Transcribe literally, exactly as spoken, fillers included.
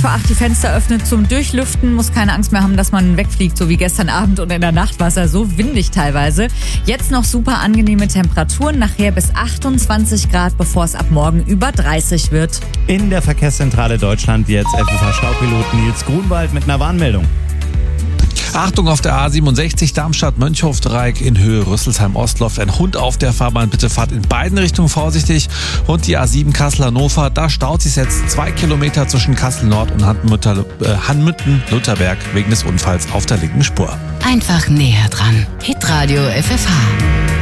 vor acht die Fenster öffnet zum Durchlüften, muss keine Angst mehr haben, dass man wegfliegt, so wie gestern Abend und in der Nacht war es ja so windig teilweise. Jetzt noch super angenehme Temperaturen, nachher bis achtundzwanzig Grad, bevor es ab morgen über dreißig wird. In der Verkehrszentrale Deutschland jetzt F F H-Staupilot Nils Grunwald mit einer Warnmeldung. Achtung auf der A siebenundsechzig Darmstadt-Mönchhof-Dreieck in Höhe Rüsselsheim-Ostloft. Ein Hund auf der Fahrbahn, bitte fahrt in beiden Richtungen vorsichtig. Und die A sieben Kassel-Hannover, da staut sich jetzt zwei Kilometer zwischen Kassel-Nord und Hanmütten-Lutherberg wegen des Unfalls auf der linken Spur. Einfach näher dran. Hitradio F F H.